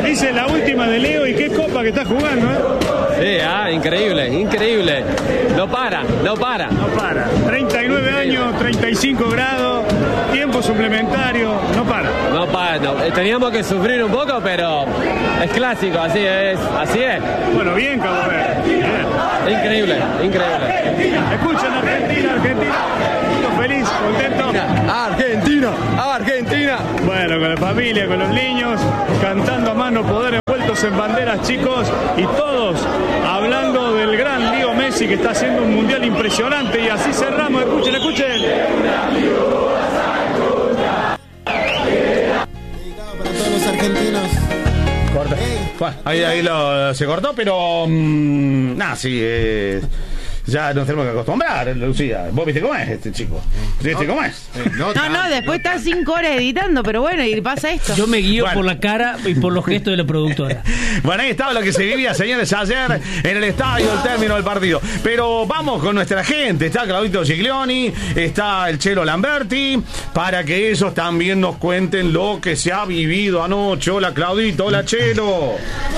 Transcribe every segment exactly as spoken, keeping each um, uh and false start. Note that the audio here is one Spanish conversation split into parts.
Dice la última de Leo y qué copa que está jugando, ¿eh? Sí, ah, increíble, increíble. No para, no para. No para. treinta y nueve años, treinta y cinco grados, tiempo suplementario, no para. No para, no. Teníamos que sufrir un poco, pero es clásico, así es, así es. Bueno, bien, Cabo Verde. Bien. Increíble, increíble. Escuchan Argentina, Argentina. Feliz, contento. Argentina, Argentina. Bueno, con la familia, con los niños, cantando a mano poder, envueltos en banderas, chicos, y todos hablando del gran Leo Messi, que está haciendo un mundial impresionante. Y así cerramos. Escuchen, escuchen. Para todos los argentinos. Corta. Bueno, ahí, ahí lo, se cortó, pero mmm, nada, sí, eh, ya nos tenemos que acostumbrar, Lucía. ¿Vos viste cómo es este chico? ¿Viste cómo es? No, no, no, después está cinco horas editando, pero bueno, y pasa esto. Yo me guío bueno. por la cara y por los gestos de la productora. Bueno, ahí estaba lo que se vivía, señores, ayer en el estadio, el término del partido. Pero vamos con nuestra gente. Está Claudito Giglioni, está el Chelo Lamberti, para que ellos también nos cuenten lo que se ha vivido anoche. Hola, Claudito. Hola, Chelo.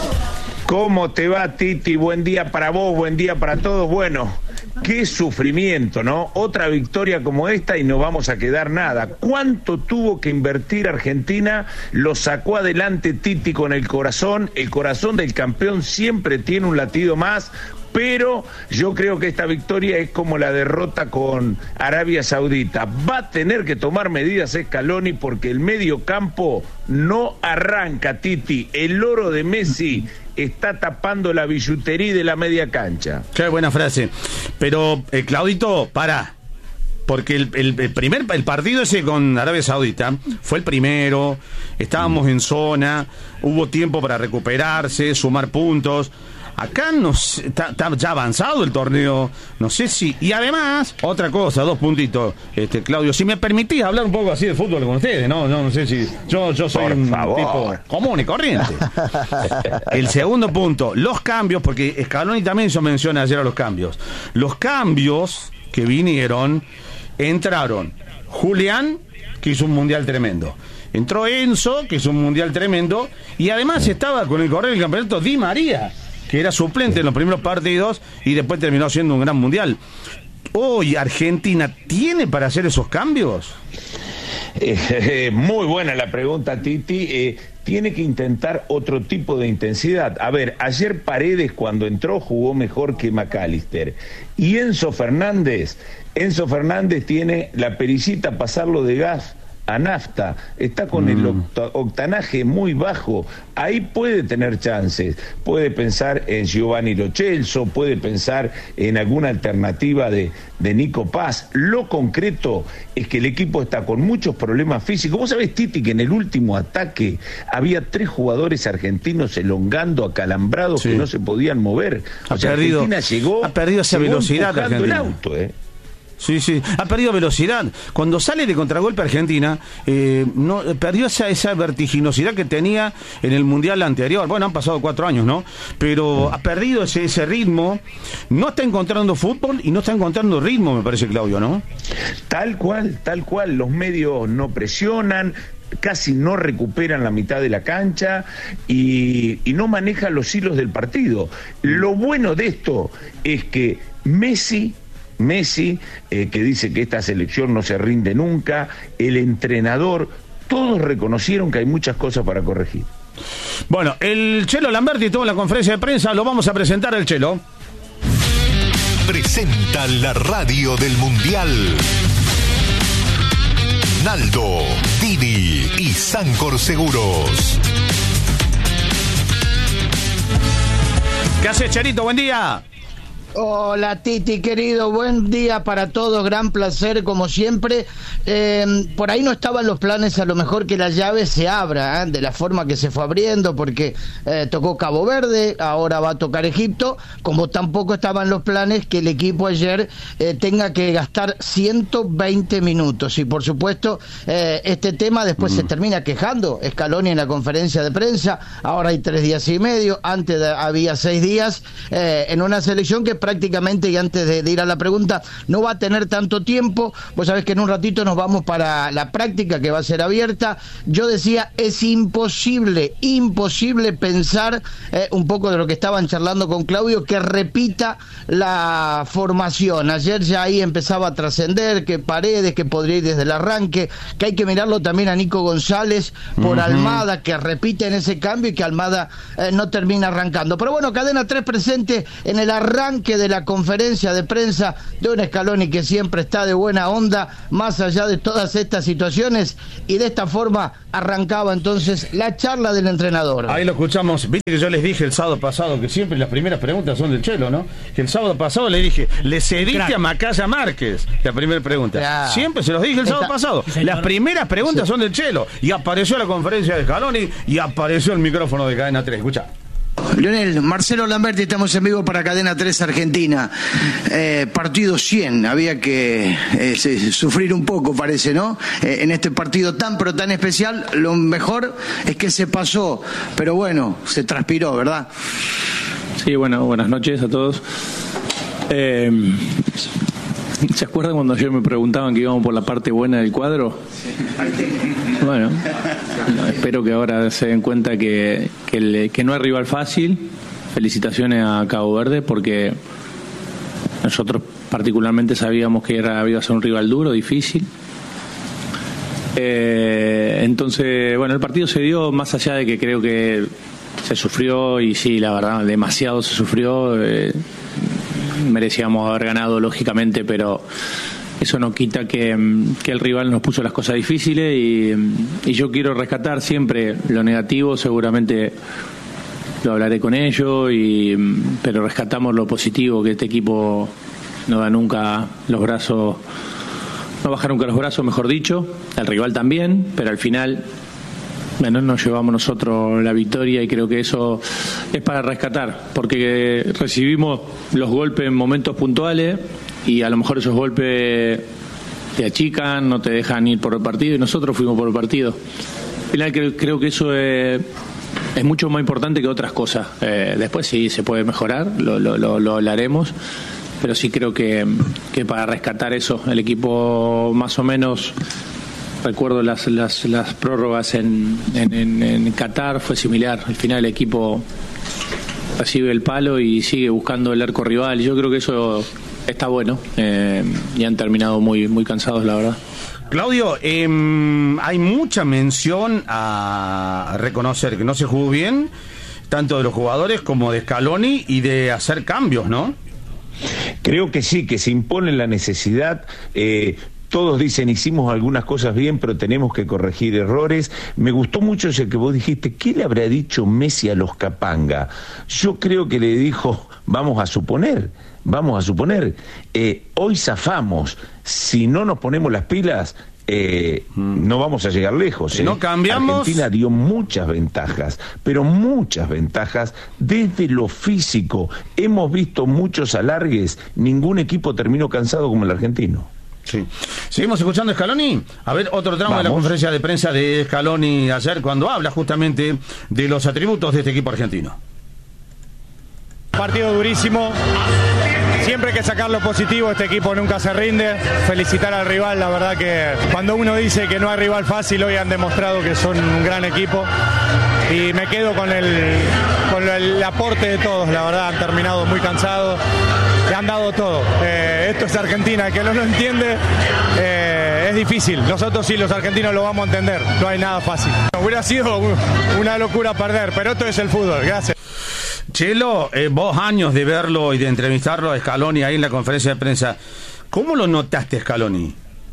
¿Cómo te va, Titi? Buen día para vos, buen día para todos. Bueno, qué sufrimiento, ¿no? Otra victoria como esta y no vamos a quedar nada. ¿Cuánto tuvo que invertir Argentina? Lo sacó adelante Titi con el corazón. El corazón del campeón siempre tiene un latido más. Pero yo creo que esta victoria es como la derrota con Arabia Saudita. Va a tener que tomar medidas Scaloni porque el medio campo no arranca, Titi. El oro de Messi está tapando la billutería de la media cancha. Qué buena frase. Pero, eh, Claudito, para. Porque el, el, el primer el partido ese con Arabia Saudita fue el primero. Estábamos en zona, hubo tiempo para recuperarse, sumar puntos. Acá no está, está ya avanzado el torneo, no sé si... Y además, otra cosa, dos puntitos, este Claudio, si me permitís hablar un poco así de fútbol con ustedes, no, no, no sé si... Yo, yo soy Por un favor. tipo común y corriente. El segundo punto, los cambios, porque Scaloni también hizo mención ayer a los cambios. Los cambios que vinieron, entraron Julián, que hizo un mundial tremendo. Entró Enzo, que hizo un mundial tremendo. Y además estaba con el correr del campeonato Di María, que era suplente en los primeros partidos y después terminó siendo un gran mundial. Hoy Argentina tiene para hacer esos cambios. Eh, eh, muy buena la pregunta, Titi. Eh, tiene que intentar otro tipo de intensidad. A ver, ayer Paredes cuando entró jugó mejor que McAllister. Y Enzo Fernández, Enzo Fernández tiene la perillita pasarlo de gas a nafta, está con mm. el octa, octanaje muy bajo, ahí puede tener chances, puede pensar en Giovanni Lo Celso, puede pensar en alguna alternativa de, de Nico Paz. Lo concreto es que el equipo está con muchos problemas físicos. Vos sabés, Titi, que en el último ataque había tres jugadores argentinos elongando, acalambrados, sí, que no se podían mover. Ha o sea, perdido, Argentina llegó, ha perdido esa velocidad Argentina. el auto, ¿eh? Sí, sí, ha perdido velocidad. Cuando sale de contragolpe Argentina, eh, no perdió esa, esa vertiginosidad que tenía en el Mundial anterior. Bueno, han pasado cuatro años, ¿no? Pero ha perdido ese, ese ritmo. No está encontrando fútbol y no está encontrando ritmo, me parece, Claudio, ¿no? Tal cual, tal cual. Los medios no presionan, casi no recuperan la mitad de la cancha y, y no manejan los hilos del partido. Lo bueno de esto es que Messi... Messi, eh, que dice que esta selección no se rinde nunca, el entrenador, todos reconocieron que hay muchas cosas para corregir. Bueno, el Chelo Lamberti tuvo la conferencia de prensa, lo vamos a presentar el Chelo. Presenta la radio del Mundial. Naldo, Dini y Sancor Seguros. ¿Qué haces, Cherito? Buen día. Hola Titi querido, buen día para todos, gran placer como siempre. Eh, por ahí no estaban los planes a lo mejor que la llave se abra, ¿eh? de la forma que se fue abriendo, porque eh, tocó Cabo Verde, ahora va a tocar Egipto, como tampoco estaban los planes que el equipo ayer eh, tenga que gastar ciento veinte minutos. Y por supuesto eh, este tema después mm. se termina quejando Scaloni en la conferencia de prensa. Ahora hay tres días y medio, antes de, había seis días, eh, en una selección que prácticamente, y antes de, de ir a la pregunta, no va a tener tanto tiempo. Vos sabés que en un ratito nos vamos para la práctica, que va a ser abierta. Yo decía, es imposible, imposible pensar, eh, un poco de lo que estaban charlando con Claudio, que repita la formación. Ayer ya ahí empezaba a trascender que Paredes, que podría ir desde el arranque, que hay que mirarlo también a Nico González por uh-huh. Almada, que repite en ese cambio y que Almada eh, no termina arrancando. Pero bueno, Cadena tres presente en el arranque de la conferencia de prensa de un Scaloni que siempre está de buena onda, más allá de todas estas situaciones, y de esta forma arrancaba entonces la charla del entrenador. Ahí lo escuchamos. Viste que yo les dije el sábado pasado que siempre las primeras preguntas son del Chelo, ¿no? Que el sábado pasado le dije, ¿le cediste Crack. a Macaya Márquez? La primera pregunta. Ya. Siempre se los dije el sábado Esta... pasado. Sí, las primeras preguntas sí. son del Chelo. Y apareció la conferencia de Scaloni y apareció el micrófono de Cadena tres. Escucha. Lionel, Marcelo Lamberti, estamos en vivo para Cadena tres Argentina. Eh, partido cien, había que eh, sufrir un poco, parece, ¿no? Eh, en este partido tan pero tan especial, lo mejor es que se pasó, pero bueno, se transpiró, ¿verdad? Sí, bueno, buenas noches a todos. Eh, ¿Se acuerdan cuando ayer me preguntaban que íbamos por la parte buena del cuadro? Bueno, espero que ahora se den cuenta que, que, el, que no hay rival fácil. Felicitaciones a Cabo Verde, porque nosotros particularmente sabíamos que era, iba a ser un rival duro, difícil. Eh, entonces, bueno, el partido se dio, más allá de que creo que se sufrió, y sí, la verdad, demasiado se sufrió. Eh, merecíamos haber ganado, lógicamente, pero eso no quita que, que el rival nos puso las cosas difíciles, y, y yo quiero rescatar siempre lo negativo. Seguramente lo hablaré con ellos, y, pero rescatamos lo positivo, que este equipo no da nunca los brazos, no baja nunca los brazos, mejor dicho, el rival también, pero al final, bueno, nos llevamos nosotros la victoria, y creo que eso es para rescatar, porque recibimos los golpes en momentos puntuales, y a lo mejor esos golpes te achican, no te dejan ir por el partido, y nosotros fuimos por el partido. Al final creo, creo que eso es, es mucho más importante que otras cosas. Eh, después sí se puede mejorar, lo, lo, lo, lo hablaremos, pero sí creo que, que para rescatar eso, el equipo más o menos... Recuerdo las las, las prórrogas en, en, en, en Qatar, fue similar. Al final el equipo recibe el palo y sigue buscando el arco rival. Yo creo que eso está bueno, eh, y han terminado muy, muy cansados, la verdad. Claudio, eh, hay mucha mención a reconocer que no se jugó bien, tanto de los jugadores como de Scaloni, y de hacer cambios, ¿no? Creo que sí, que se impone la necesidad. eh, Todos dicen, hicimos algunas cosas bien, pero tenemos que corregir errores. Me gustó mucho ese que vos dijiste, ¿qué le habrá dicho Messi a los Capanga? Yo creo que le dijo, vamos a suponer, vamos a suponer, eh, hoy zafamos, si no nos ponemos las pilas, eh, mm. no vamos a llegar lejos. Si eh. no cambiamos... Argentina dio muchas ventajas, pero muchas ventajas desde lo físico. Hemos visto muchos alargues, ningún equipo terminó cansado como el argentino. Sí. Seguimos escuchando a Scaloni. A ver, otro tramo Vamos. de la conferencia de prensa de Scaloni ayer, cuando habla justamente de los atributos de este equipo argentino. Partido durísimo. Siempre hay que sacar lo positivo, este equipo nunca se rinde. Felicitar al rival, la verdad que cuando uno dice que no hay rival fácil, hoy han demostrado que son un gran equipo. Y me quedo con el, con el aporte de todos, la verdad, han terminado muy cansados. Le han dado todo. Eh, esto es Argentina, el que no lo entiende eh, es difícil. Nosotros sí, los argentinos lo vamos a entender. No hay nada fácil. Hubiera sido una locura perder, pero esto es el fútbol. Gracias. Chelo, eh, vos años de verlo y de entrevistarlo a Scaloni ahí en la conferencia de prensa, ¿cómo lo notaste, Scaloni?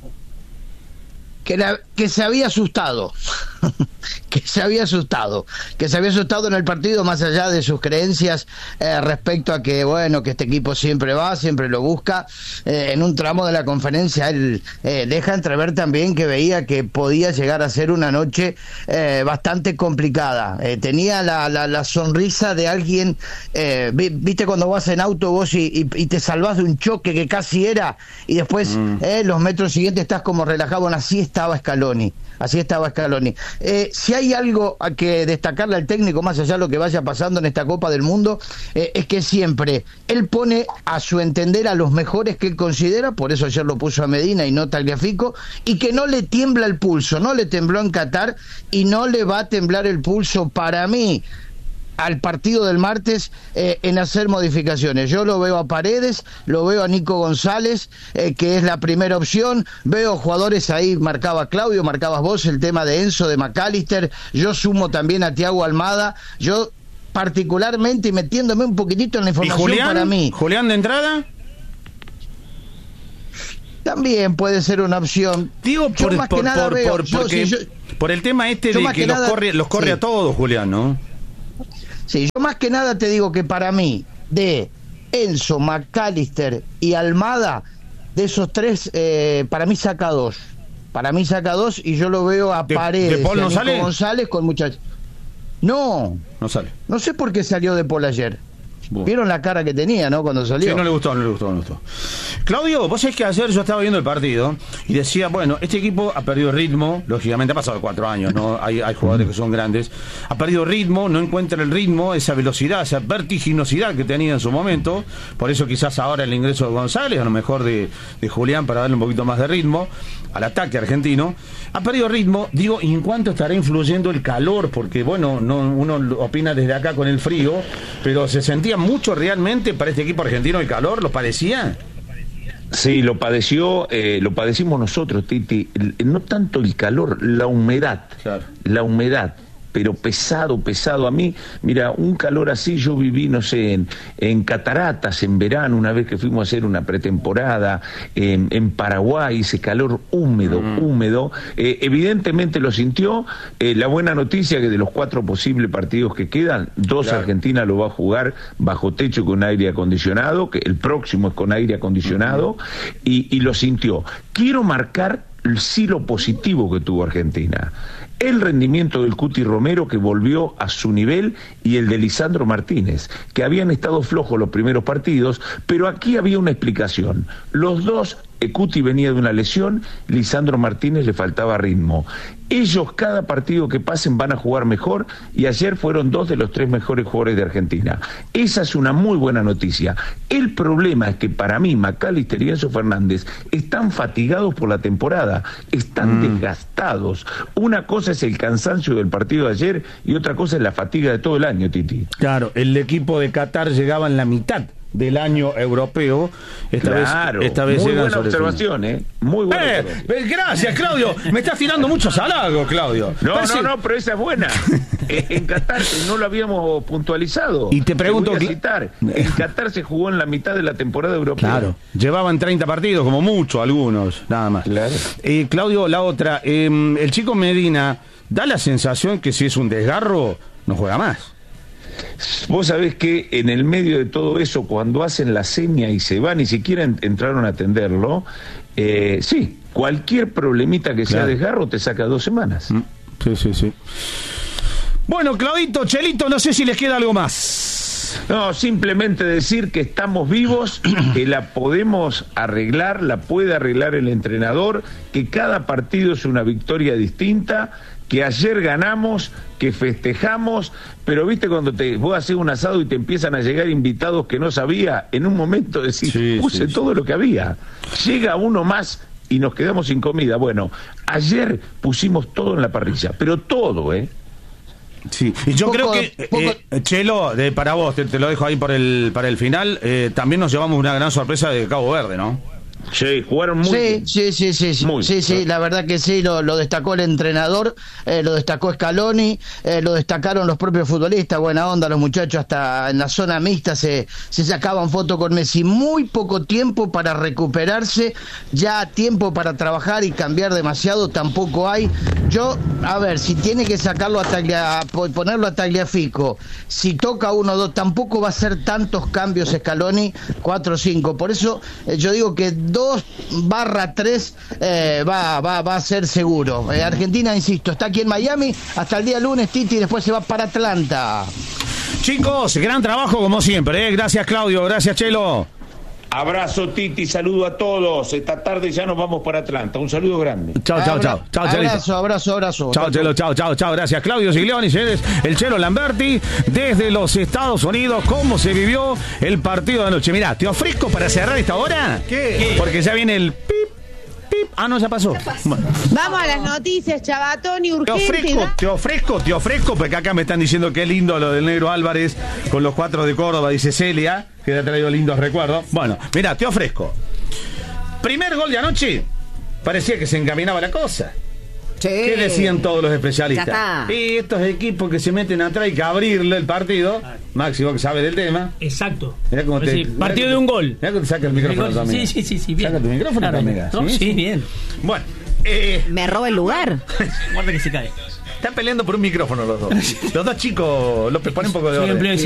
Que, la, que se había asustado. que se había asustado, que se había asustado en el partido, más allá de sus creencias eh, respecto a que, bueno, que este equipo siempre va, siempre lo busca. Eh, en un tramo de la conferencia él eh, deja entrever también que veía que podía llegar a ser una noche eh, bastante complicada. Eh, tenía la, la, la sonrisa de alguien, eh, viste cuando vas en auto vos y, y, y te salvás de un choque que casi era, y después mm. eh, los metros siguientes estás como relajado. Bueno, así estaba Scaloni, así estaba Scaloni. Eh, si hay algo algo a que destacarle al técnico, más allá de lo que vaya pasando en esta Copa del Mundo, eh, es que siempre él pone a su entender a los mejores que él considera, por eso ayer lo puso a Medina y no Tagliafico, y que no le tiembla el pulso, no le tembló en Qatar y no le va a temblar el pulso para mí al partido del martes eh, en hacer modificaciones. Yo lo veo a Paredes, lo veo a Nico González, eh, que es la primera opción, veo jugadores ahí, marcaba Claudio, marcabas vos el tema de Enzo, de McAllister, yo sumo también a Thiago Almada, yo particularmente, y metiéndome un poquitito en la información, ¿Y Julián? Para mí... ¿Julián de entrada? También puede ser una opción. Digo, por, yo más por, que nada por, veo, por, yo, porque, sí, yo, por el tema este de que, que los, nada, corre, los corre sí. a todos, Julián, ¿no? Sí, yo más que nada te digo que para mí, de Enzo, McAllister y Almada, de esos tres, eh, para mí saca dos. Para mí saca dos y yo lo veo a ¿De, Paredes de Paul y a no Nico sale? González con muchachos. No. No sale. No sé por qué salió de Paul ayer. Bueno. Vieron la cara que tenía, ¿no? Cuando salió. Sí, no le gustó, no le gustó, no le gustó. Claudio, vos sabés que ayer yo estaba viendo el partido y decía, bueno, este equipo ha perdido ritmo, lógicamente ha pasado cuatro años, ¿no? Hay, hay jugadores que son grandes, ha perdido ritmo, no encuentra el ritmo, esa velocidad, esa vertiginosidad que tenía en su momento, por eso quizás ahora el ingreso de González, a lo mejor de, de Julián para darle un poquito más de ritmo al ataque argentino, ha perdido ritmo, digo, ¿y en cuánto estará influyendo el calor? Porque, bueno, no, uno opina desde acá con el frío, pero se sentía mucho realmente para este equipo argentino el calor, ¿lo padecía? Sí, lo padeció, eh, lo padecimos nosotros, Titi, no tanto el calor, la humedad, claro. la humedad. Pero pesado, pesado. A mí, mira, un calor así yo viví, no sé, en, en Cataratas, en verano, una vez que fuimos a hacer una pretemporada, en, en Paraguay, ese calor húmedo, mm. húmedo. Eh, evidentemente lo sintió. Eh, la buena noticia que de los cuatro posibles partidos que quedan, dos claro. Argentina lo va a jugar bajo techo con aire acondicionado, que el próximo es con aire acondicionado, mm. y, y lo sintió. Quiero marcar sí lo positivo que tuvo Argentina. El rendimiento del Cuti Romero, que volvió a su nivel, y el de Lisandro Martínez, que habían estado flojos los primeros partidos, pero aquí había una explicación. Los dos, Cuti venía de una lesión, Lisandro Martínez le faltaba ritmo. Ellos cada partido que pasen van a jugar mejor, y ayer fueron dos de los tres mejores jugadores de Argentina. Esa es una muy buena noticia. El problema es que para mí McAllister y Enzo Fernández están fatigados por la temporada, están mm. desgastados. Una cosa es el cansancio del partido de ayer y otra cosa es la fatiga de todo el año, Titi. Claro, el equipo de Qatar llegaba en la mitad del año europeo. Esta claro, vez, esta vez muy buena observación, ¿eh? Muy buena eh, observación. Gracias, Claudio. Me estás tirando muchos halagos, Claudio. No, Parece... no, no, pero esa es buena. En Qatar no lo habíamos puntualizado. Y te pregunto... Te voy a citar. En Qatar se jugó en la mitad de la temporada europea. Claro, llevaban treinta partidos, como mucho, algunos, nada más. Claro. Eh, Claudio, la otra. Eh, el chico Medina da la sensación que si es un desgarro, no juega más. Vos sabés que en el medio de todo eso, cuando hacen la seña y se van, ni siquiera entraron a atenderlo, eh, sí, cualquier problemita que sea claro. desgarro te saca dos semanas. Sí, sí, sí. Bueno, Claudito, Chelito, no sé si les queda algo más. No, simplemente decir que estamos vivos, que la podemos arreglar, la puede arreglar el entrenador, que cada partido es una victoria distinta, que ayer ganamos, que festejamos, pero viste cuando te vos haces un asado y te empiezan a llegar invitados que no sabía, en un momento decís, sí, puse sí, todo sí. lo que había. Llega uno más y nos quedamos sin comida. Bueno, ayer pusimos todo en la parrilla, pero todo, ¿eh? Sí, y yo poco, creo que, poco... eh, Chelo, de, para vos, te, te lo dejo ahí por el, para el final, eh, también nos llevamos una gran sorpresa de Cabo Verde, ¿no? Sí, jugaron muy sí, bien. Sí, sí, sí, sí, muy sí, sí, la verdad que sí, lo, lo destacó el entrenador, eh, lo destacó Scaloni, eh, lo destacaron los propios futbolistas, buena onda, los muchachos hasta en la zona mixta se, se sacaban foto con Messi. Muy poco tiempo para recuperarse, ya tiempo para trabajar y cambiar demasiado tampoco hay. Yo, a ver, si tiene que sacarlo a, Taglia, a ponerlo a Tagliafico, si toca uno o dos, tampoco va a ser tantos cambios Scaloni, cuatro o cinco, por eso eh, yo digo que dos barra tres eh, va, va, va a ser seguro. Eh, Argentina, insisto, está aquí en Miami hasta el día lunes, Titi, y después se va para Atlanta. Chicos, gran trabajo como siempre, ¿eh? Gracias, Claudio, gracias, Chelo. Abrazo, Titi, saludo a todos. Esta tarde ya nos vamos para Atlanta. Un saludo grande. Chao, chao, chao. Chao, Chelito. Abrazo, abrazo, abrazo. Chao, Chelo, chao, chao, chao. Gracias, Claudio Giglioni, señores. El Chelo Lamberti, desde los Estados Unidos. ¿Cómo se vivió el partido de anoche? Mirá, te ofrezco para cerrar esta hora. ¿Qué? Porque ya viene el pip, pip. Ah, no, ya pasó. Bueno. Vamos a las noticias, Chabatón y Te urgente. ofrezco, ¿da? te ofrezco, te ofrezco, porque acá me están diciendo que es lindo lo del Negro Álvarez con los cuatro de Córdoba, dice Celia, que le ha traído lindos recuerdos. Bueno, mira, te ofrezco. Primer gol de anoche, parecía que se encaminaba la cosa. Sí. ¿Qué decían todos los especialistas? Ya está. Y estos equipos que se meten atrás hay que abrirle el partido. Máximo que sabe del tema. Exacto. Mirá cómo te, Sí, partido mirá, de un gol. Mirá cómo te saca el micrófono tu amiga. Sí, sí, sí, sí, bien. Saca tu micrófono Claro, tu amiga. ¿no? Sí, bien. Bueno. Eh, Me roba el lugar. Guarda que se cae. están peleando por un micrófono los dos. Los dos chicos, López, pon un poco de Soy orden. empleo de